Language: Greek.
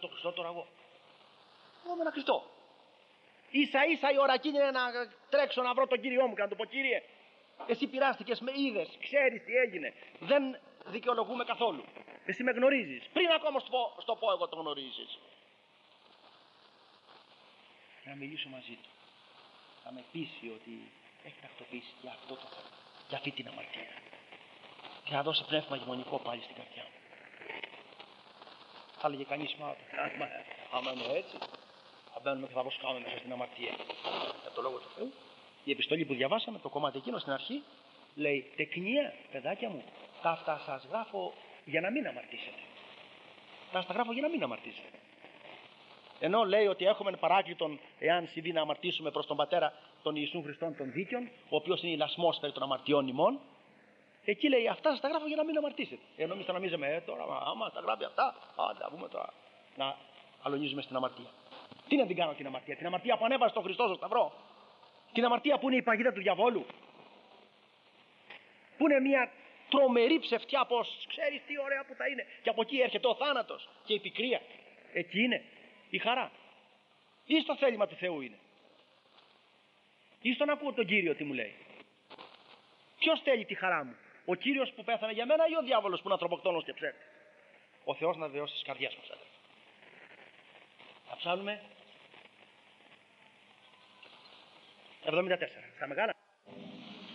τον Χριστό τώρα εγώ. Εγώ με ένα Χριστό. Ίσα ίσα η ώρα εκείνη είναι να τρέξω να βρω τον Κύριό μου και να του πω: Κύριε, εσύ πειράστηκες, με είδες, ξέρεις τι έγινε. Δεν δικαιολογούμε καθόλου. Εσύ με γνωρίζεις. Πριν ακόμα στο πω εγώ το γνωρίζεις. Να μιλήσω μαζί του. Να με πείσει ότι έχει τακτοποιήσει για αυτό το θέμα, για αυτή την αμαρτία. Και να δώσει πνεύμα γεμονικό πάλι στην καρδιά μου. Θα έλεγε κανείς, άμα είναι έτσι, θα μπαίνουμε και θα βοσκάμε μέσα στην αμαρτία. Για το λόγο του Θεού, η επιστολή που διαβάσαμε, το κομμάτι εκείνο στην αρχή, λέει: τεκνία, παιδάκια μου, τα αυτά σας γράφω για να μην αμαρτήσετε. Τα γράφω για να μην αμαρτήσετε. Ενώ λέει ότι έχουμε παράκλητον, εάν συμβεί να αμαρτήσουμε, προς τον Πατέρα των Ιησού Χριστών των δίκαιων, ο οποίος είναι ηλασμός περί των αμαρτιών ημών. Εκεί λέει: αυτά σας τα γράφω για να μην αμαρτήσετε. Ενώ εμείς θα νομίζαμε, τώρα, άμα τα γράφει αυτά, άντε, πούμε τώρα, να αλωνίζουμε στην αμαρτία. Τι να την κάνω την αμαρτία? Την αμαρτία που ανέβασε τον Χριστό στο Σταυρό. Την αμαρτία που είναι η παγίδα του διαβόλου. Που είναι μια τρομερή ψευτιά, πως ξέρεις τι ωραία που θα είναι. Και από εκεί έρχεται ο θάνατος και η πικρία. Εκεί είναι η χαρά. Ή στο θέλημα του Θεού είναι. Ή στον ακούω τον Κύριο τι μου λέει. Ποιος θέλει τη χαρά μου? Ο Κύριος που πέθανε για μένα ή ο διάβολος που είναι ανθρωποκτόνος και ψεύτης? Ο Θεός να βεβαιώσει τις καρδιές μας. Θα ψάλουμε 74 στα μεγάλα.